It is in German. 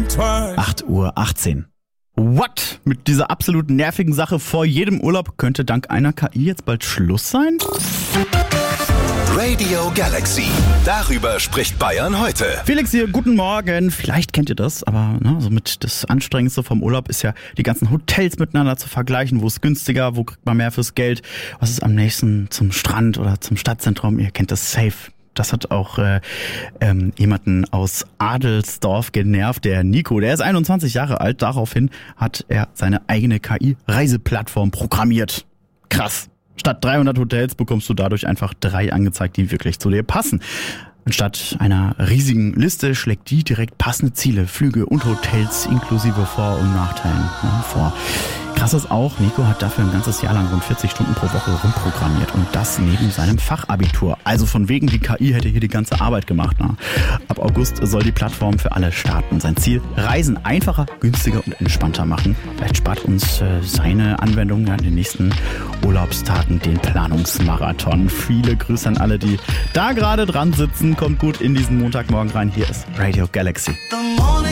8:18 Uhr. What? Mit dieser absolut nervigen Sache vor jedem Urlaub könnte dank einer KI jetzt bald Schluss sein? Radio Galaxy. Darüber spricht Bayern heute. Felix hier, guten Morgen. Vielleicht kennt ihr das, aber so mit das Anstrengendste vom Urlaub ist ja, die ganzen Hotels miteinander zu vergleichen. Wo ist günstiger, wo kriegt man mehr fürs Geld? Was ist am nächsten zum Strand oder zum Stadtzentrum? Ihr kennt das safe. Das hat auch jemanden aus Adelsdorf genervt, der Nico. Der ist 21 Jahre alt. Daraufhin hat er seine eigene KI-Reiseplattform programmiert. Krass. Statt 300 Hotels bekommst du dadurch einfach 3 angezeigt, die wirklich zu dir passen. Anstatt einer riesigen Liste schlägt die direkt passende Ziele, Flüge und Hotels inklusive Vor- und Nachteilen vor. Krass ist auch, Nico hat dafür ein ganzes Jahr lang rund 40 Stunden pro Woche rumprogrammiert und das neben seinem Fachabitur. Also von wegen, die KI hätte hier die ganze Arbeit gemacht. Ab August soll die Plattform für alle starten. Sein Ziel, Reisen einfacher, günstiger und entspannter machen. Vielleicht spart uns seine Anwendung in den nächsten Urlaubstagen den Planungsmarathon. Viele Grüße an alle, die da gerade dran sitzen. Kommt gut in diesen Montagmorgen rein. Hier ist Radio Galaxy.